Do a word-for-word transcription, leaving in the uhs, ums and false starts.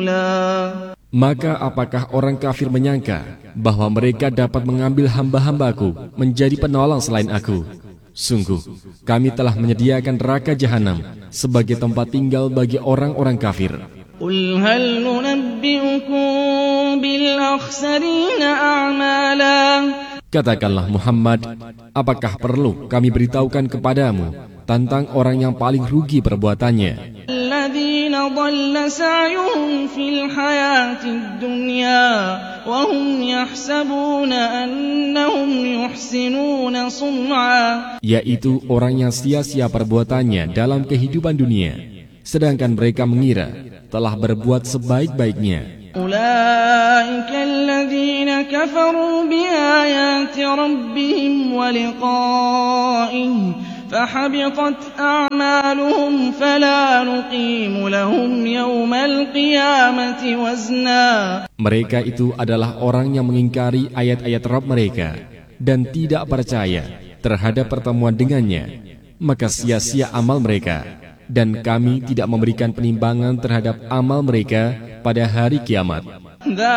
سبيلا. Maka apakah orang kafir menyangka bahwa mereka dapat mengambil hamba-hambaku menjadi penolong selain aku? Sungguh, kami telah menyediakan neraka jahanam sebagai tempat tinggal bagi orang-orang kafir. قل هل ننبئكم بالأخسرين أعمالا. Katakanlah Muhammad, apakah perlu kami beritahukan kepadamu tentang orang yang paling rugi perbuatannya? الذين ضل سعيهم في الحياة الدنيا وهم يحسبون أنهم يحسنون صنعا. Yaitu orang yang sia-sia perbuatannya dalam kehidupan dunia, sedangkan mereka mengira telah berbuat sebaik-baiknya. أولئك الذين كفروا بآيات ربهم ولقائه فحبطت أعمالهم فلا نقيم لهم يوم القيامة وزنا. Mereka itu adalah orang yang mengingkari ayat-ayat Rabb mereka dan tidak percaya terhadap pertemuan dengannya, maka sia-sia amal mereka, dan kami tidak memberikan penimbangan terhadap amal mereka pada hari kiamat.